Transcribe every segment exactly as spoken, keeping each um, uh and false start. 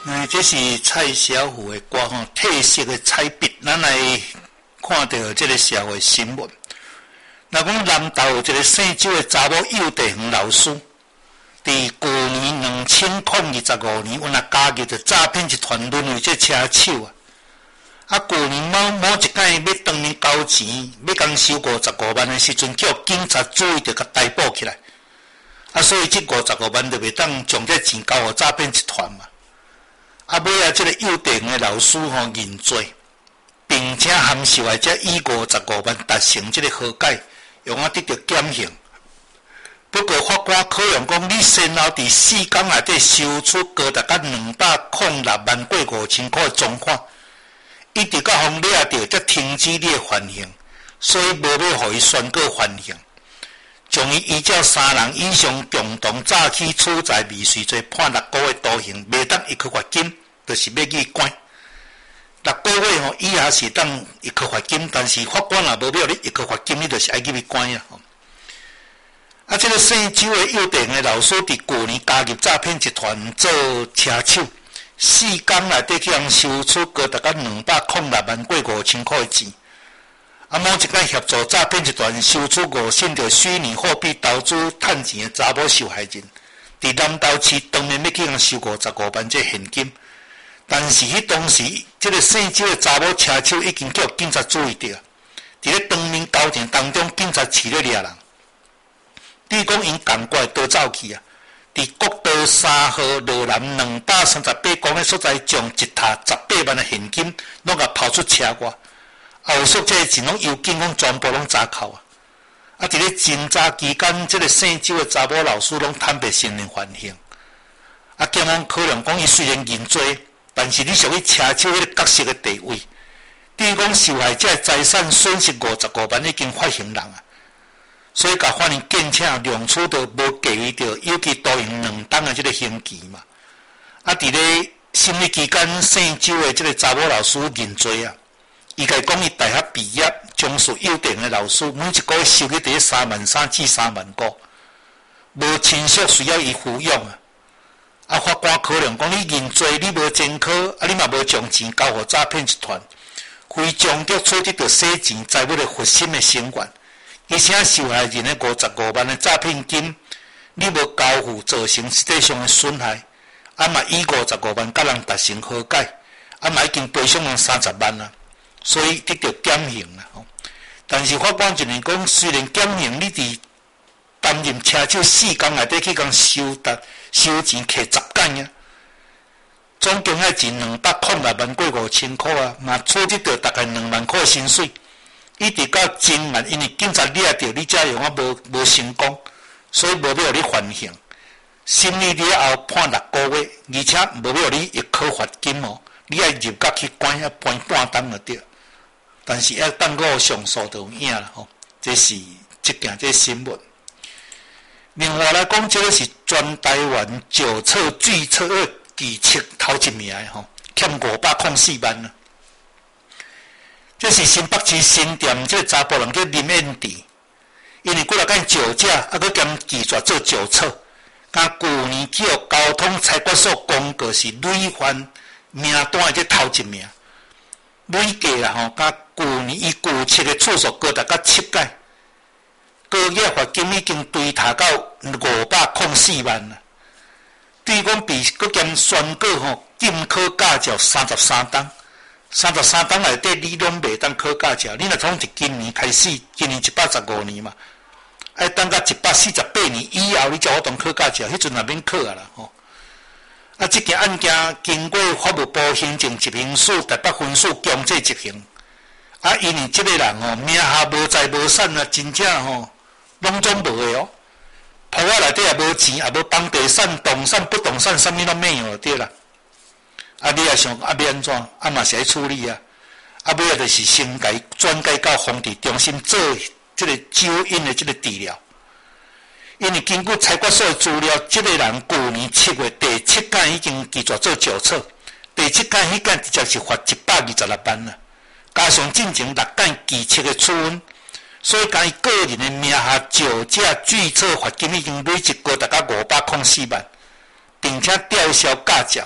嗯，这是蔡小虎的歌吼，褪色的彩笔，咱来看到这个社会新闻。若讲南投有一个姓周的查某幼稚园老师，伫去年两千零二十五年，有若加入着诈骗集团沦为这车手啊！啊，去年某某一间要当面交钱，要共收五十五万的时阵，叫警察注意着甲逮捕起来。啊，所以这五十五万就袂当将这钱交互诈骗集团嘛。啊，尾啊，这个幼稚园的老师吼认罪，并且函授啊，才以五十五万达成这个和解，用啊得到减刑。不过法官考量讲，你先后伫四天内底收取高达甲两百零六万过五千块的赃款，一直到方掠到才停止你的缓刑，所以无要互伊宣告缓刑。将伊依照三人以上共同诈欺处财未遂罪判六个月徒刑，袂当一颗罚金，就是要去关。六个月吼，以下是当一颗罚金，但是法官也无要你一颗罚金，你就是爱去去关啊。啊，这个姓周的幼稚园的老师伫去年加入诈骗集团做车手，四天内底去人收取高达两百零六万过五千块钱。啊，某一间协助诈骗集团收取五信着虚拟货币投资趁钱的查某受害人，伫南投市当面要去人收五十五万这现金，但是迄当时，这个姓周的查某车手已经叫警察注意到，伫咧当面交战当中，警察饲咧掠人。比如讲，因赶过来逃走去啊！伫国道三号路南两百三十八公里所在，将一沓十八万的现金拢甲抛出车外。后续这些钱拢由警方全部拢查扣啊！啊，伫咧侦查期间，这个姓周的查某老师拢坦白承认犯行。啊，警方考量讲，伊虽然认罪，但是你属于车手迄个角色的地位，比如讲受害者的财产损失五十五万已经发行人啊，所以甲法院建请量处都无给予着有期徒刑两档的这个刑期嘛。啊，伫咧审理期间，姓周的这个查某老师认罪啊。伊甲讲，伊大学毕业，从事幼稚园的老师，每一个月收入伫三万三至三万五，无亲属需要伊抚养啊。啊，法官考量讲，你认罪，你无前科，啊，你嘛无将钱交互诈骗集团，非常着取得着洗钱财物的核心的成员，而且受害人的五十五万的诈骗金，你无交付，造成实际上的损害，啊嘛以五十五万甲人达成和解，啊嘛已经赔偿人三十万啊。所以得到减刑啦，吼！但是法官就认讲，虽然减刑，你伫担任车手四天内底去共收达收钱摕十天啊，总共爱钱两百零六万过五千块啊，嘛处得到大概两万块薪水，一直到今晚，因为警察掠到你遮用啊无无成功，所以无要你缓刑，审理了后判六个月，而且无要你一颗罚金哦，你爱入甲去关啊关半当就对。但是要等个上诉就有影啦吼，这是这件这新闻。另外来讲，这个是全台湾酒测注册的记册头一名的吼，欠五百零四万啦。这是新北市新店这个查甫人叫林燕迪，因为几若间酒驾，啊，佮兼拒绝做酒测，甲去年去互交通裁决所公告是累犯名单的这头一名。累计啦吼，甲去年伊拒测的次数高达甲七届，高额罚金已经追查到五百零四万啦。比如讲，比佮兼宣告吼禁考驾照三十三档，三十三档内底你拢袂当考驾照，你若从一今年开始，今年一百十五年嘛，爱等到一百四十八年以后，你才有当考驾照，迄阵也免考啊啦吼。啊，这件案件经过法务部行政执行署台北分署强制执行。啊，因为这个人吼、哦、名下无财无产啊，真正吼拢总无的哦，铺仔内底也无钱，也无房地产、动产、不动产，啥物拢没有对啦。啊，你也想啊要安怎？啊嘛是爱处理啊。啊，尾仔就是先甲伊转介到防治中心做这个酒瘾的这个治疗。因为根据裁决所的资料，这个人去年七月第七间已经拒绝做酒测，第七间迄间直接是罚一百二十六万啦，加上进前六间拒测的处分，所以甲伊个人的名下酒驾拒测罚金已经累积高达到五百零四万，并且吊销驾照，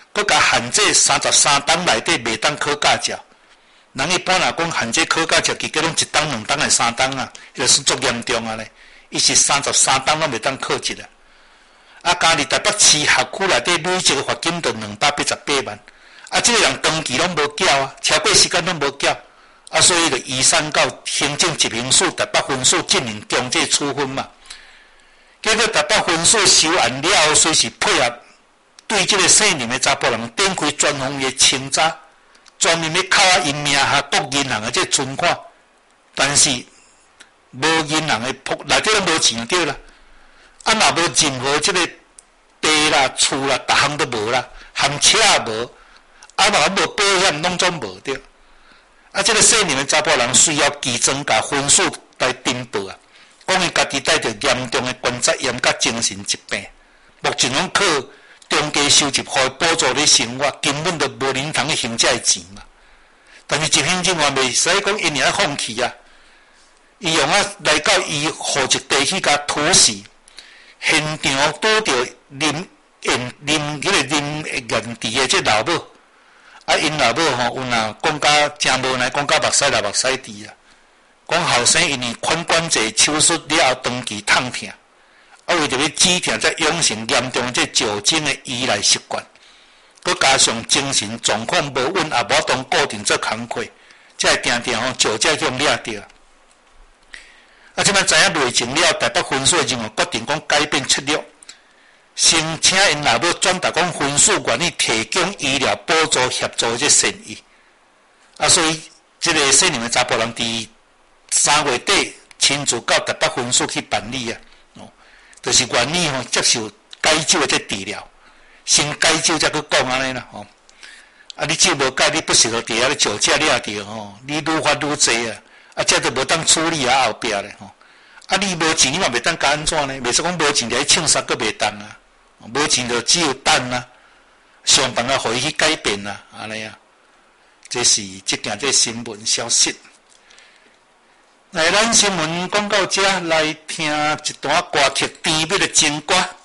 佮甲限制三十三档内底袂当考驾照。人一般若讲限制考驾照，其实拢一档、两档、还三档啊，迄个是足严重啊咧。伊是三十三档拢袂当考一啊。啊，家己台北市辖区内底每一个罚金就两百八十八万。啊，即个人长期拢无缴啊，超过时间拢无缴，啊，所以就移送到行政执行署台北分署进行强制处分嘛。结果台北分署收案了后，随时配合对即个姓林的查甫人展开专项的清查，专门要扣啊因名下国银行的这存款，但是无银行的铺内底拢无钱对啦，啊，若无任何即个地啦、厝啦，逐项都无啦，含车也无。啊，若无保险，拢总无对。啊，即、这个姓林的查甫人需要寄增甲分数来申报啊，讲伊家己带着严重的关节炎甲精神疾病，目前拢靠中介收入互补助咧生活，根本就无能通去还这钱嘛。但是执行警员袂使讲因尔放弃啊，伊用啊来到伊户籍地去甲土示，现场拄着林验林迄个林验地的即老母。啊，因老母吼有若讲甲真无奈，讲甲目屎来目屎滴啊！讲后生因为髋关节手术了后长期痛痛，啊为着要止痛，才养成严重这酒精的依赖习惯，佮加上精神状况无稳，也无当固定做工课，才会定定吼酒驾去掠着。啊，即摆知影内情了，台北分署的人员决定讲改变策略。先请因老母转达讲分数愿意提供医疗补助协助这善意，啊，所以这个姓林的查甫人伫三月底亲自到台北分署去办理啊，哦，就是愿意吼接受解酒的这治疗，先解酒才去讲安尼啦，吼，啊，你酒无解，你不适合伫遐咧酒驾掠着吼，你愈发愈济啊，啊，这都无当处理啊后壁咧吼，啊，你无钱你嘛袂当甲安怎呢？袂说讲无钱来唱杀，佫袂当啊。无钱就只有等啊，想办法互伊去改变啊，安尼啊，这是即件这新闻消息。来，咱新闻讲到这，来听一段歌曲，甜蜜的情歌。